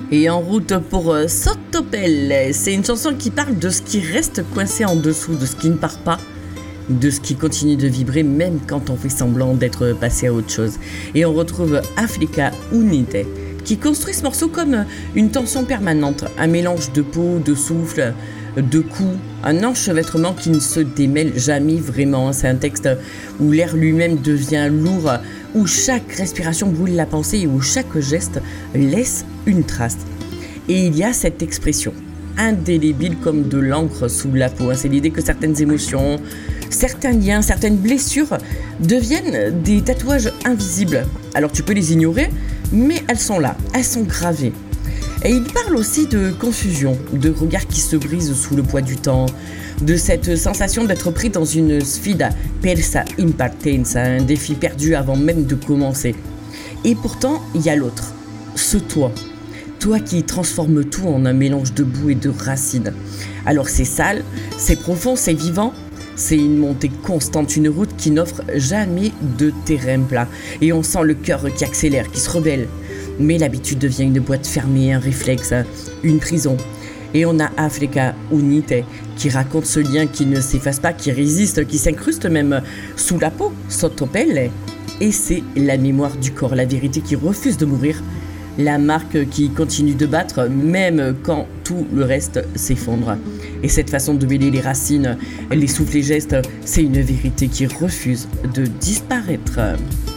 Et en route pour Sottopelle, c'est une chanson qui parle de ce qui reste coincé en dessous, de ce qui ne part pas, de ce qui continue de vibrer même quand on fait semblant d'être passé à autre chose. Et on retrouve Africa Unite, qui construit ce morceau comme une tension permanente, un mélange de peau, de souffle, de coups, un enchevêtrement qui ne se démêle jamais vraiment. C'est un texte où l'air lui-même devient lourd, où chaque respiration brûle la pensée et où chaque geste laisse une trace. Et il y a cette expression, indélébile comme de l'encre sous la peau. C'est l'idée que certaines émotions, certains liens, certaines blessures deviennent des tatouages invisibles. Alors tu peux les ignorer, mais elles sont là, elles sont gravées. Et il parle aussi de confusion, de regards qui se brisent sous le poids du temps, de cette sensation d'être pris dans une sfida persa in partenza, un défi perdu avant même de commencer. Et pourtant, il y a l'autre, ce toi qui transforme tout en un mélange de boue et de racines. Alors c'est sale, c'est profond, c'est vivant, c'est une montée constante, une route qui n'offre jamais de terrain plat. Et on sent le cœur qui accélère, qui se rebelle. Mais l'habitude devient une boîte fermée, un réflexe, une prison. Et on a Africa Unite qui raconte ce lien qui ne s'efface pas, qui résiste, qui s'incruste même sous la peau, Sottopelle. Et c'est la mémoire du corps, la vérité qui refuse de mourir, la marque qui continue de battre même quand tout le reste s'effondre. Et cette façon de mêler les racines, les souffles et gestes, c'est une vérité qui refuse de disparaître.